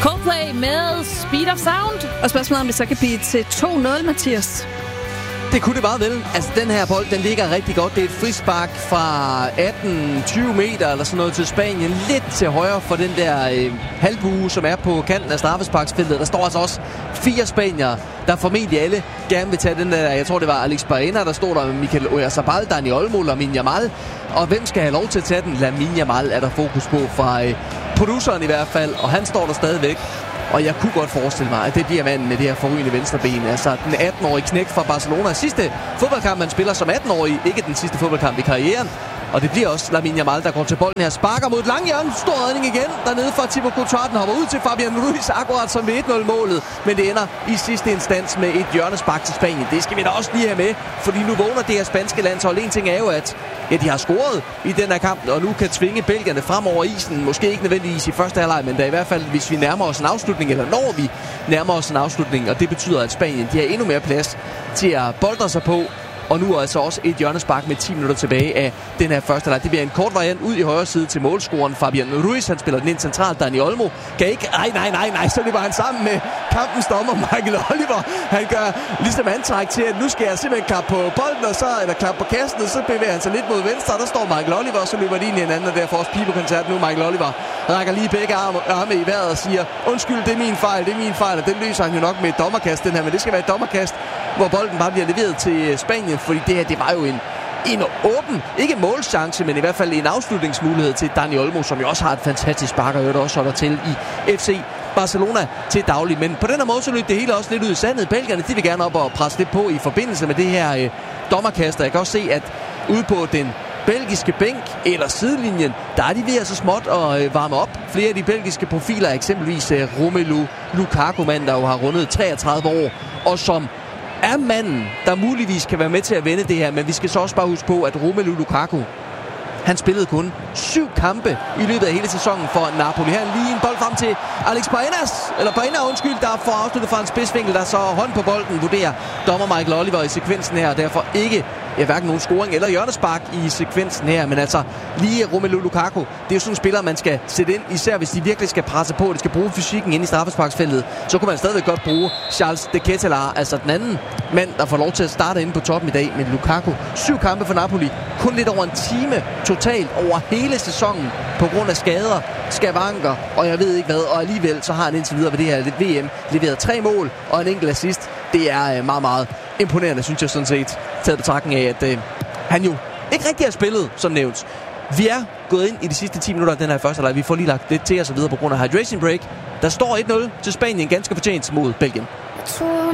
Coldplay med Speed of Sound. Og spørgsmålet om det så kan blive til 2-0, Mathias. Det kunne det meget vel. Altså, den her bold, den ligger rigtig godt. Det er et frispark fra 18-20 meter eller sådan noget til Spanien. Lidt til højre for den der halvbue, som er på kanten af straffesparksfeltet. Der står altså også 4 spaniere, der formentlig alle gerne vil tage den der. Jeg tror, det var Alex Baena, der stod der med Mikel Oyarzabal, Dani Olmo, Lamine Yamal. Og hvem skal have lov til at tage den? Lamine Yamal er der fokus på fra produceren i hvert fald. Og han står der stadigvæk. Og jeg kunne godt forestille mig, at det bliver manden med det her forrygende venstreben. Altså den 18-årige knægt fra Barcelona. Sidste fodboldkamp, man spiller som 18-årig. Ikke den sidste fodboldkamp i karrieren. Og det bliver også Lamine Yamal, der går til bolden her. Sparker mod et langhjørne. Stor redning igen. Dernede fra Thibaut Courtois. Den hopper ud til Fabian Ruiz. Akkurat som ved 1-0-målet. Men det ender i sidste instans med et hjørnespark til Spanien. Det skal vi da også lige have med. Fordi nu vågner det her spanske landshold. En ting er jo, at de har scoret i den her kamp. Og nu kan tvinge belgierne frem over isen. Måske ikke nødvendigvis i første halvleg. Men da i hvert fald, hvis vi nærmer os en afslutning. Eller når vi nærmer os en afslutning. Og det betyder, at Spanien de har endnu mere plads til at boldre sig på. Og nu altså også et hjørnespark med 10 minutter tilbage af den her første leg. Det bliver en kort variant ud i højre side til målscoren Fabian Ruiz. Han spiller den ind centralt. Dani Olmo kan ikke... Nej. Så løber han sammen med kampens dommer Michael Oliver. Han gør ligesom antræk til, at nu skal jeg simpelthen klappe på bolden, og så, eller klappe på kassen, og så bevæger han sig lidt mod venstre. Og der står Michael Oliver, og så løber de ind i hinanden, og derfor også pibekoncert nu. Michael Oliver rækker lige begge arme i vejret og siger, undskyld, det er min fejl, og den løser han jo nok med et dommerkast, den her. Men det skal være et dommerkast, hvor bolden bare bliver leveret til Spanien, fordi det her, det var jo en åben, ikke målchance, men i hvert fald en afslutningsmulighed til Dani Olmo, som jo også har et fantastisk spark, og også holder til i FC Barcelona til daglig. Men på den her måde, så løb det hele også lidt ud i sandet. Belgierne, de vil gerne op og presse lidt på i forbindelse med det her dommerkast. Jeg kan også se, at ude på den belgiske bænk eller sidelinjen, der er de ved så småt at varme op. Flere af de belgiske profiler, eksempelvis Romelu Lukaku, mand, der jo har rundet 33 år, og som er manden, der muligvis kan være med til at vende det her. Men vi skal så også bare huske på, at Romelu Lukaku, han spillede kun 7 kampe i løbet af hele sæsonen for Napoli. Her lige en bold frem til Alex Baena, der får afsluttet fra en spidsvinkel, der så hånd på bolden, vurderer dommer Michael Oliver i sekvensen her, og derfor ikke hverken nogen scoring eller hjørnespark i sekvensen her. Men altså lige Romelu Lukaku, det er jo sådan en spiller, man skal sætte ind, især hvis de virkelig skal presse på, de skal bruge fysikken ind i straffesparksfeltet. Så kunne man stadigvæk godt bruge Charles de Ketelaere, altså den anden mand, der får lov til at starte inde på toppen i dag. Men Lukaku, 7 kampe for Napoli, kun lidt over en time totalt over hele sæsonen på grund af skader, skavanker og jeg ved ikke hvad. Og alligevel så har han indtil videre ved det her VM leveret 3 mål og en enkelt assist. Det er meget, meget imponerende, synes jeg sådan set, taget betragtning af, at han jo ikke rigtig har spillet, som nævnt. Vi er gået ind i de sidste 10 minutter af den her første leg. Vi får lige lagt lidt til os og videre på grund af hydration break. Der står 1-0 til Spanien, ganske fortjent mod Belgien.